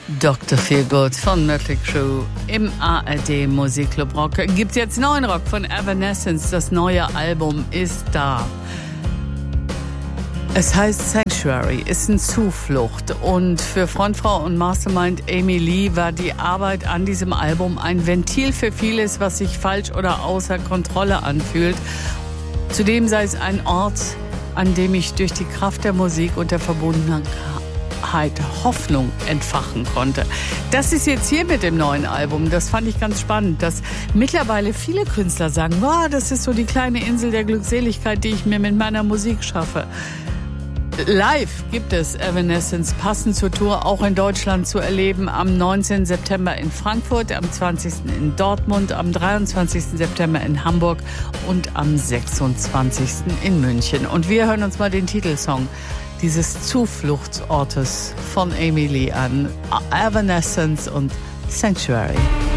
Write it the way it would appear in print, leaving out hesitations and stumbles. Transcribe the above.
Dr. Feelgood von Mötley Crüe im ARD Musikclub Rock. Gibt's jetzt neuen Rock von Evanescence. Das neue Album ist da. Es heißt Sanctuary, ist eine Zuflucht. Und für Frontfrau und Mastermind Amy Lee war die Arbeit an diesem Album ein Ventil für vieles, was sich falsch oder außer Kontrolle anfühlt. Zudem sei es ein Ort, an dem ich durch die Kraft der Musik und der Verbundenheit Hoffnung entfachen konnte. Das ist jetzt hier mit dem neuen Album. Das fand ich ganz spannend, dass mittlerweile viele Künstler sagen, wow, das ist so die kleine Insel der Glückseligkeit, die ich mir mit meiner Musik schaffe. Live gibt es Evanescence passend zur Tour auch in Deutschland zu erleben. Am 19. September in Frankfurt, am 20. in Dortmund, am 23. September in Hamburg und am 26. in München. Und wir hören uns mal den Titelsong dieses Zufluchtsortes von Amy Lee an. Evanescence und Sanctuary.